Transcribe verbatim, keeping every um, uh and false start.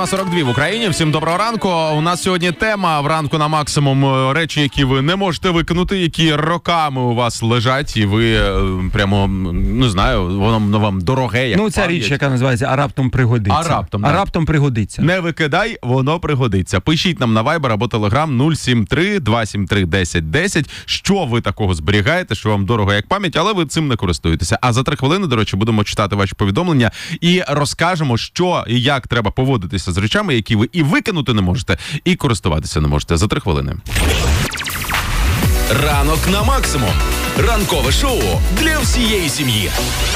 восьма сорок два в Україні. Всім доброго ранку. У нас сьогодні тема вранку на максимум. Речі, які ви не можете викинути, які роками у вас лежать, і ви прямо, не знаю, воно вам дороге, як Ну, ця пам'ять. річ, яка називається «А раптом пригодиться». А раптом, а да. раптом пригодиться. Не викидай, воно пригодиться. Пишіть нам на Viber або Telegram нуль сім три два сім три десять десять. Що ви такого зберігаєте, що вам дорого як пам'ять, але ви цим не користуєтеся. А за три хвилини, до речі, будемо читати ваші повідомлення і розкажемо, що і як треба поводитися з речами, які ви і викинути не можете, і користуватися не можете. За три хвилини. Ранок на максимум. Ранкове шоу для всієї сім'ї.